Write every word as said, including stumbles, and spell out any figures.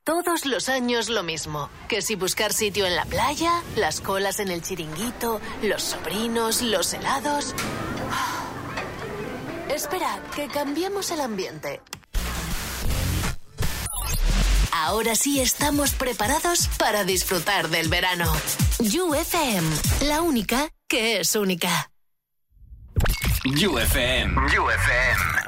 Todos los años lo mismo. Que si buscar sitio en la playa, las colas en el chiringuito, los sobrinos, los helados... Espera, que cambiemos el ambiente. Ahora sí estamos preparados para disfrutar del verano. You F M, la única que es única. You F M. You F M.